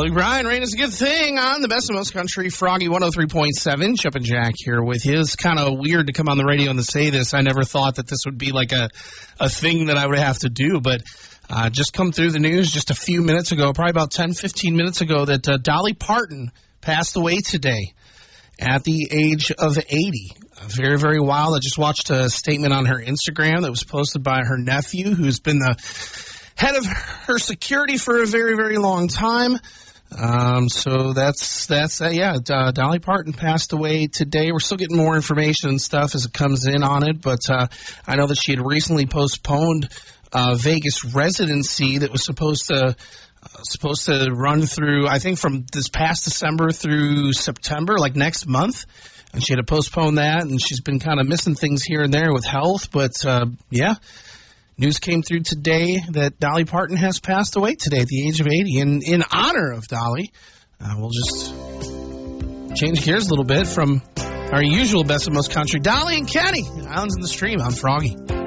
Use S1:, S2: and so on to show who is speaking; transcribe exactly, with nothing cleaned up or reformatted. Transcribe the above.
S1: Luke Bryan, rain is a good thing on the best of most country. Froggy one oh three point seven. Chip and Jack here with you. It's kind of weird to come on the radio and to say this. I never thought that this would be like a, a thing that I would have to do, but uh, just come through the news just a few minutes ago, probably about ten, fifteen minutes ago, that uh, Dolly Parton passed away today at the age of eighty. Very, very wild. I just watched a statement on her Instagram that was posted by her nephew, who's been the head of her security for a very, very long time. Um, so that's, that's uh, yeah, uh, Dolly Parton passed away today. We're still getting more information and stuff as it comes in on it, but uh, I know that she had recently postponed uh, Vegas residency that was supposed to uh, supposed to run through, I think, from this past December through September, like next month. And she had to postpone that, and she's been kind of missing things here and there with health. But, uh, yeah, news came through today that Dolly Parton has passed away today at the age of eighty. And in honor of Dolly, uh, we'll just change gears a little bit from our usual best of most country. Dolly and Kenny, Islands in the Stream. I'm Froggy.